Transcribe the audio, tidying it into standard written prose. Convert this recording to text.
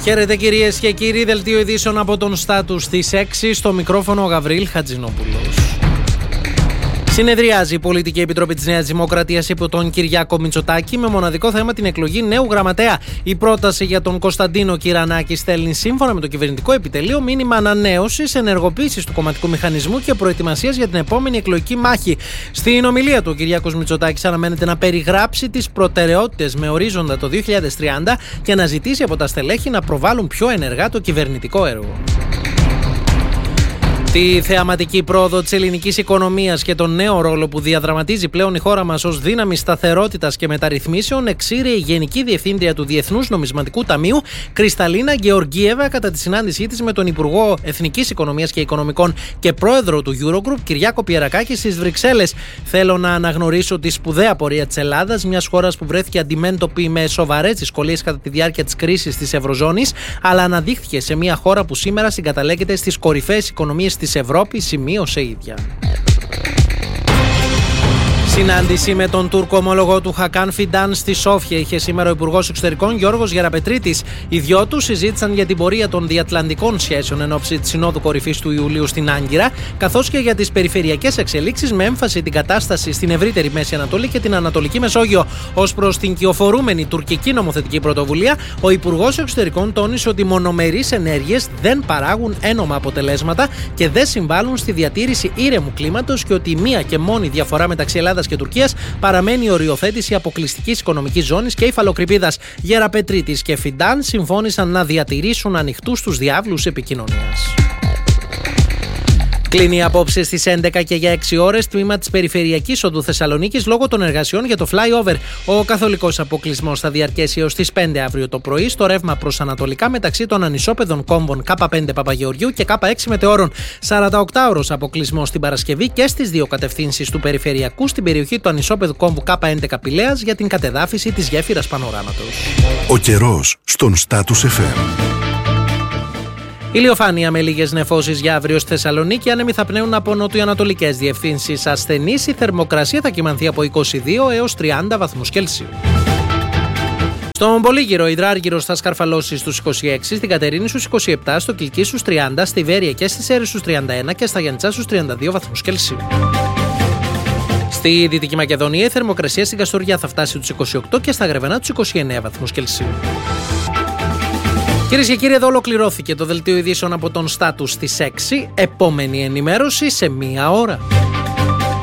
Χαίρετε κυρίες και κύριοι, δελτίο ειδήσεων από τον Στάτους στις 6, στο μικρόφωνο ο Γαβρίλ Χατζηνόπουλος. Συνεδριάζει η Πολιτική Επιτροπή της Νέας Δημοκρατίας υπό τον Κυριάκο Μητσοτάκη με μοναδικό θέμα την εκλογή νέου γραμματέα. Η πρόταση για τον Κωνσταντίνο Κυρανάκη στέλνει σύμφωνα με το κυβερνητικό επιτελείο μήνυμα ανανέωσης, ενεργοποίησης του κομματικού μηχανισμού και προετοιμασίας για την επόμενη εκλογική μάχη. Στην ομιλία του, ο Κυριάκος Μητσοτάκης αναμένεται να περιγράψει τις προτεραιότητες με ορίζοντα το 2030 και να ζητήσει από τα στελέχη να προβάλλουν πιο ενεργά το κυβερνητικό έργο. Τη θεαματική πρόοδο της ελληνικής οικονομίας και τον νέο ρόλο που διαδραματίζει πλέον η χώρα μας ως δύναμη σταθερότητας και μεταρρυθμίσεων εξήρε η Γενική Διευθύντρια του Διεθνούς Νομισματικού Ταμείου, Κρυσταλίνα Γεωργίεβα, κατά τη συνάντησή της με τον Υπουργό Εθνικής Οικονομίας και Οικονομικών και Πρόεδρο του Eurogroup, Κυριάκο Πιερακάκη, στις Βρυξέλλες. Θέλω να αναγνωρίσω τη σπουδαία πορεία της Ελλάδας, μιας χώρας που βρέθηκε αντιμέτωπη με σοβαρές δυσκολίες κατά τη διάρκεια της κρίσης της Ευρωζώνης, αλλά αναδείχθηκε σε μια χώρα που σήμερα συγκαταλέγεται στις κορυφαίες οικονομίες της Ευρώπης, σημείωσε η ίδια. Συνάντηση με τον Τούρκο ομολογό του Χακάν Φιντάν στη Σόφια είχε σήμερα ο Υπουργός Εξωτερικών Γιώργος Γεραπετρίτης. Οι δυο τους συζήτησαν για την πορεία των διατλαντικών σχέσεων εν ώψη της Συνόδου Κορυφής του Ιουλίου στην Άγκυρα, καθώς και για τις περιφερειακές εξελίξεις με έμφαση την κατάσταση στην ευρύτερη Μέση Ανατολή και την Ανατολική Μεσόγειο. Ως προς την κυοφορούμενη τουρκική νομοθετική πρωτοβουλία, ο Υπουργός Εξωτερικών τόνισε ότι μονομερείς ενέργειες δεν παράγουν ένομα αποτελέσματα και δεν συμβάλλουν στη διατήρηση ήρεμου κλίματος και ότι η μία και μόνη διαφορά μεταξύ Ελλάδας και Τουρκίας παραμένει η οριοθέτηση αποκλειστικής οικονομικής ζώνης και υφαλοκρηπίδας. Γεραπετρίτης και Φιντάν συμφώνησαν να διατηρήσουν ανοιχτούς τους διάβλους επικοινωνίας. Κλείνει απόψε στις 11 και για 6 ώρες τμήμα της Περιφερειακής Οδού Θεσσαλονίκης λόγω των εργασιών για το flyover. Ο καθολικός αποκλεισμός θα διαρκέσει έως τις 5 αύριο το πρωί στο ρεύμα προς ανατολικά μεταξύ των ανισόπεδων κόμβων K5 Παπαγεωργιού και K6 Μετεώρων. 48ωρος αποκλεισμός την Παρασκευή και στις δύο κατευθύνσεις του Περιφερειακού στην περιοχή του ανισόπεδου κόμβου K11 Πηλαίας για την κατεδάφιση της γέφυρας Πανοράματος. Ο καιρός στον Στάτους FM. Ηλιοφάνεια με λίγες νεφώσεις για αύριο στη Θεσσαλονίκη. Άνεμοι θα πνέουν από νοτιοανατολικές διευθύνσεις. Ασθενής, η θερμοκρασία θα κυμανθεί από 22 έως 30 βαθμούς Κελσίου. Στον Πολύγυρο, Υδράργυρος θα σκαρφαλώσει στους 26, στην Κατερίνη στους 27, στο Κιλκί στους 30, στη Βέρεια και στις Σέρρες στους 31 και στα Γιαννιτσά στους 32 βαθμούς Κελσίου. Στη Δυτική Μακεδονία, η θερμοκρασία στην Καστοριά θα φτάσει τους 28 και στα Γρεβενά τους 29 βαθμούς Κελσίου. Κυρίες και κύριοι, εδώ ολοκληρώθηκε το δελτίο ειδήσεων από τον Στάτους στις 6. Επόμενη ενημέρωση σε 1 ώρα.